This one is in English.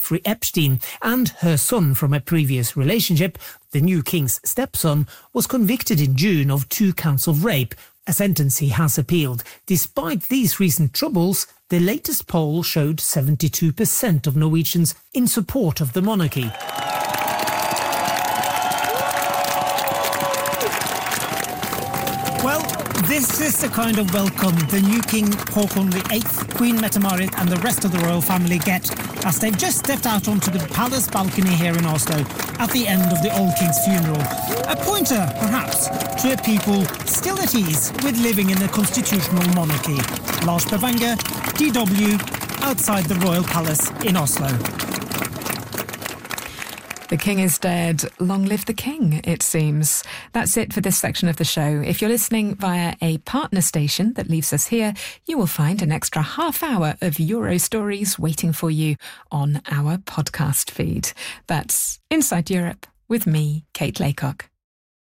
Jeffrey Epstein, and her son from a previous relationship, the new king's stepson, was convicted in June of 2 counts of rape, a sentence he has appealed. Despite these recent troubles, the latest poll showed 72% of Norwegians in support of the monarchy. Well, this is the kind of welcome the new King Haakon VIII, Queen Mette-Marit and the rest of the royal family get as they've just stepped out onto the palace balcony here in Oslo at the end of the old king's funeral. A pointer, perhaps, to a people still at ease with living in a constitutional monarchy. Lars Bavanger, DW, outside the royal palace in Oslo. The king is dead. Long live the king, it seems. That's it for this section of the show. If you're listening via a partner station that leaves us here, you will find an extra half hour of Euro stories waiting for you on our podcast feed. That's Inside Europe with me, Kate Laycock.